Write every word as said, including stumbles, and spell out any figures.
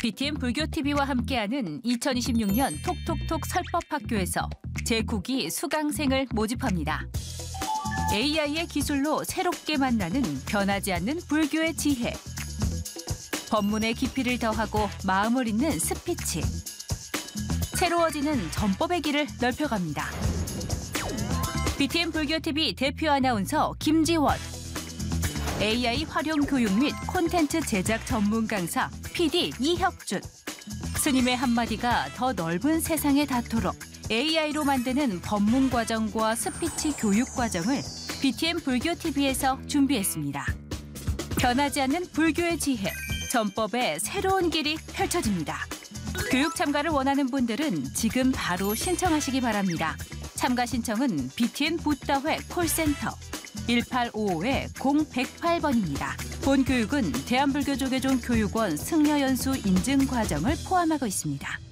비티엠 불교티비와 함께하는 이천이십육 년 톡톡톡 설법학교에서 제구 기 수강생을 모집합니다. 에이아이의 기술로 새롭게 만나는 변하지 않는 불교의 지혜. 법문의 깊이를 더하고 마음을 잇는 스피치. 새로워지는 전법의 길을 넓혀갑니다. 비티엠 불교티비 대표 아나운서 김지원. 에이아이 활용 교육 및 콘텐츠 제작 전문 강사 피디 이혁준. 스님의 한마디가 더 넓은 세상에 닿도록 에이아이로 만드는 법문 과정과 스피치 교육 과정을 비티엠 불교티비에서 준비했습니다. 변하지 않는 불교의 지혜, 전법의 새로운 길이 펼쳐집니다. 교육 참가를 원하는 분들은 지금 바로 신청하시기 바랍니다. 참가 신청은 비티엠 붓다회 콜센터 일팔오오 공백팔 번입니다. 본 교육은 대한불교조계종 교육원 승려연수 인증 과정을 포함하고 있습니다.